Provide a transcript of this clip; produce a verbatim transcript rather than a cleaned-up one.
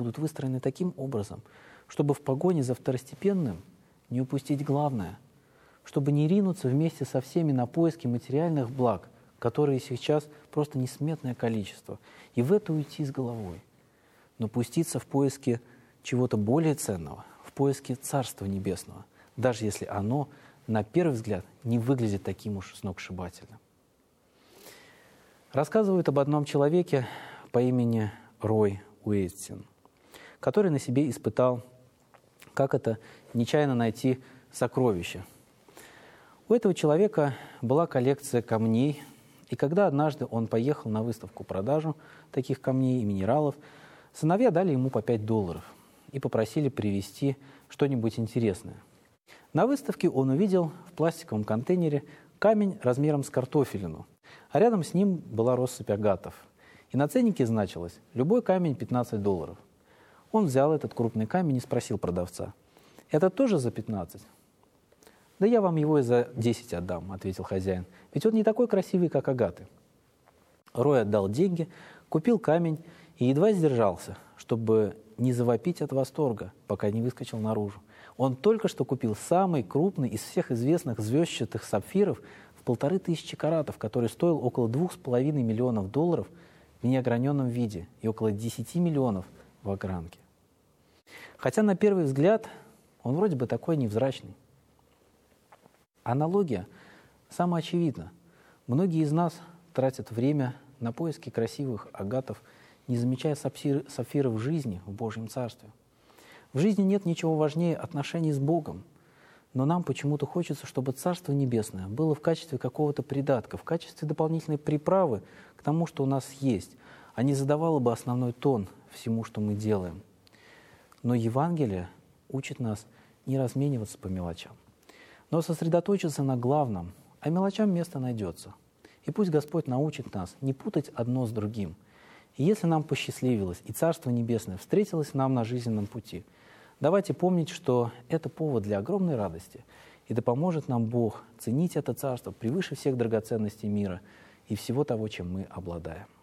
будут выстроены таким образом, чтобы в погоне за второстепенным не упустить главное, чтобы не ринуться вместе со всеми на поиски материальных благ, которые сейчас просто несметное количество, и в это уйти с головой, но пуститься в поиски чего-то более ценного, в поиски Царства Небесного, даже если оно, на первый взгляд, не выглядит таким уж сногсшибательным. Рассказывают об одном человеке по имени Рой Уэйстин, который на себе испытал, как это нечаянно найти сокровище. У этого человека была коллекция камней, и когда однажды он поехал на выставку-продажу таких камней и минералов, сыновья дали ему по пять долларов и попросили привезти что-нибудь интересное. На выставке он увидел в пластиковом контейнере камень размером с картофелину, а рядом с ним была россыпь агатов. И на ценнике значилось «любой камень пятнадцать долларов». Он взял этот крупный камень и спросил продавца: «Это тоже за пятнадцать?» «Да я вам его и за десять отдам», — ответил хозяин, «ведь он не такой красивый, как агаты». Рой отдал деньги, купил камень и едва сдержался, чтобы не завопить от восторга, пока не выскочил наружу. Он только что купил самый крупный из всех известных звездчатых сапфиров в полторы тысячи каратов, который стоил около двух с половиной миллионов долларов в неограненном виде и около десяти миллионов в огранке. Хотя на первый взгляд он вроде бы такой невзрачный. Аналогия самоочевидна. Многие из нас тратят время на поиски красивых агатов, не замечая сапфир, сапфиров жизни в Божьем Царстве. В жизни нет ничего важнее отношений с Богом, но нам почему-то хочется, чтобы Царство Небесное было в качестве какого-то придатка, в качестве дополнительной приправы к тому, что у нас есть, а не задавало бы основной тон всему, что мы делаем. Но Евангелие учит нас не размениваться по мелочам, но сосредоточиться на главном, а мелочам место найдется. И пусть Господь научит нас не путать одно с другим. И если нам посчастливилось, и Царство Небесное встретилось нам на жизненном пути, давайте помнить, что это повод для огромной радости, и да поможет нам Бог ценить это Царство превыше всех драгоценностей мира и всего того, чем мы обладаем.